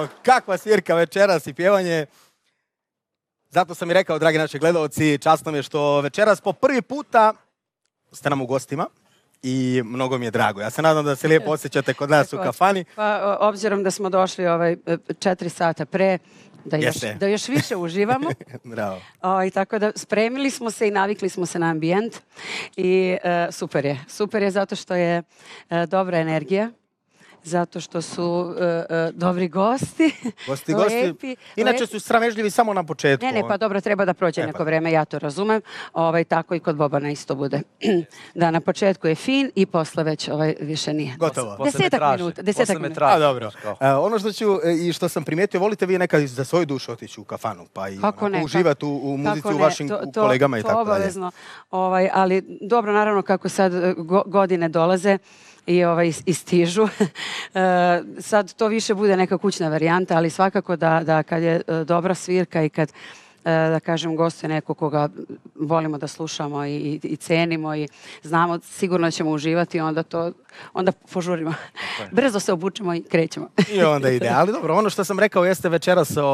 kakva svirka večeras i pjevanje. Zato sam i rekao, dragi naši gledalci, časno mi je što večeras po prvi puta ste nam u gostima i mnogo mi je drago. Ja se nadam da se lijepo osjećate kod nas u kafani. Pa, obzirom da smo došli 4 sata pre, da još više uživamo. Bravo. Tako da spremili smo se i navikli smo se na ambijent i super je. Super je zato što je dobra energija. Zato što su dobri gosti. Gosti. Inače su sramežljivi samo na početku. Ne, pa dobro, treba da prođe neko vreme, ja to razumem. Tako i kod Bobana isto bude. Da, na početku je fin i posle već više nije. Gotovo. 10 minuta. Dobro. Ono što ću i što sam primijetio, volite vi nekad za svoju dušu otići u kafanu, pa i uživati u muzici u vašim kolegama i tako dalje. To obavezno. Ali dobro, naravno, kako sad godine dolaze, i stižu. Sad to više bude neka kućna varijanta, ali svakako da kad je dobra svirka i kad, da kažem, gostuje neko koga volimo da slušamo i cenimo i znamo, sigurno ćemo uživati, onda požurimo. Brzo se obučemo i krećemo. I onda ide. Ali dobro, ono što sam rekao jeste večeras